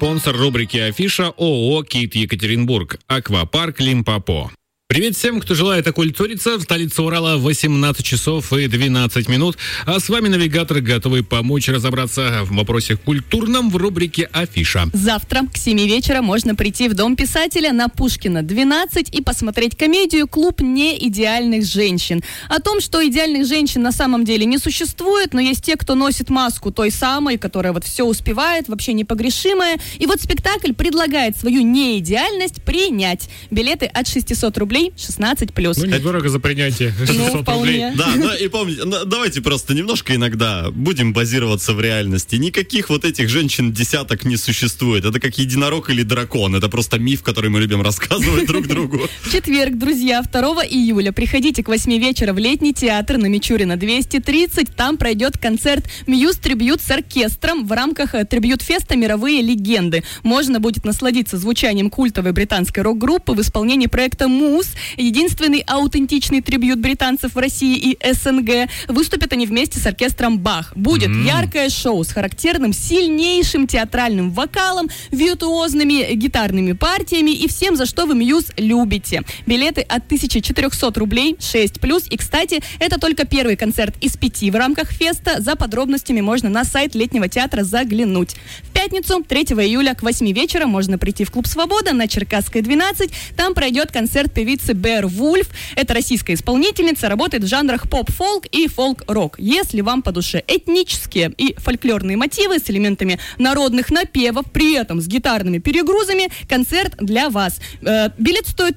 спонсор рубрики «Афиша» ООО «Кит Екатеринбург», аквапарк «Лимпопо». Привет всем, кто желает окультуриться. В столице Урала 18 часов и 12 минут. А с вами навигатор, готовый помочь разобраться в вопросе культурном в рубрике «Афиша». Завтра к 7 вечера можно прийти в Дом писателя на Пушкина, 12 и посмотреть комедию «Клуб неидеальных женщин». О том, что идеальных женщин на самом деле не существует, но есть те, кто носит маску той самой, которая вот все успевает, вообще непогрешимая. И вот спектакль предлагает свою неидеальность принять. Билеты от 600 рублей. 16+. Ну, недорого за принятие. 600 рублей. Да, и помните, давайте просто немножко иногда будем базироваться в реальности. Никаких вот этих женщин-десяток не существует. Это как единорог или дракон. Это просто миф, который мы любим рассказывать друг другу. В четверг, друзья, 2 июля приходите к 8 вечера в Летний театр на Мичурина 230. Там пройдет концерт «Мьюз Трибьют» с оркестром в рамках Трибьют-феста «Мировые легенды». Можно будет насладиться звучанием культовой британской рок-группы в исполнении проекта «Муз». Единственный аутентичный трибьют британцев в России и СНГ. Выступят они вместе с оркестром «Бах». Будет яркое шоу с характерным, сильнейшим театральным вокалом, виртуозными гитарными партиями и всем, за что вы Мьюз любите. Билеты от 1400 рублей, 6+. И, кстати, это только первый концерт из 5 в рамках феста. За подробностями можно на сайт Летнего театра заглянуть. В пятницу, 3 июля к 8 вечера можно прийти в клуб «Свобода» на Черкасской, 12. Там пройдет концерт певицы Bearwulf. Это российская исполнительница, работает в жанрах поп-фолк и фолк-рок. Если вам по душе этнические и фольклорные мотивы с элементами народных напевов, при этом с гитарными перегрузами, концерт для вас. Билет стоит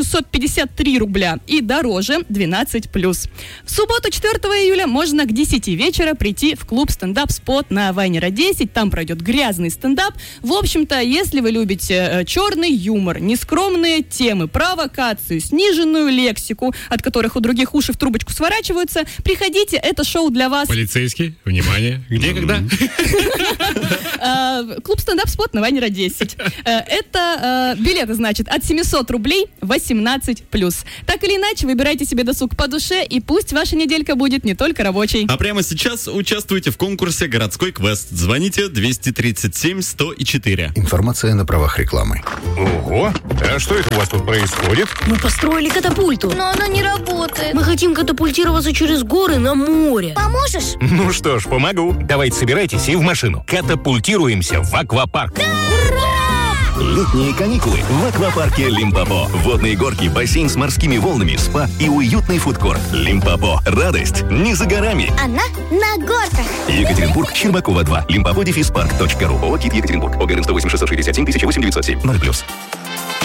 1653 рубля и дороже 12+. В субботу, 4 июля, можно к 10 вечера прийти в клуб «Стендап-спот» на Вайнера 10. Там пройдет грязный стендап. В общем-то, если вы любите черный юмор, нескромные темы, провокации, сниженную лексику, от которых у других уши в трубочку сворачиваются, приходите, это шоу для вас. Полицейский, внимание. Где, когда? Клуб «Стендап-спот» на Вайнера 10. Это билеты, значит, от 700 рублей, 18+. Так или иначе, выбирайте себе досуг по душе, и пусть ваша неделька будет не только рабочей. А прямо сейчас участвуйте в конкурсе «Городской квест». Звоните 237-104. Информация на правах рекламы. Ого! А что это у вас тут происходит? Мы построили катапульту. Но она не работает. Мы хотим катапультироваться через горы на море. Поможешь? Ну что ж, помогу. Давайте собирайтесь и в машину. Катапультируемся в аквапарк. Летние каникулы в аквапарке «Лимпопо». Водные горки, бассейн с морскими волнами, спа и уютный фудкорт. «Лимпопо». Радость не за горами. Она на горках. Екатеринбург, Щербакова 2. Limpopo-парк.ру. ООО «Кит Екатеринбург». ОГРН 108 667 1008 907. 0+.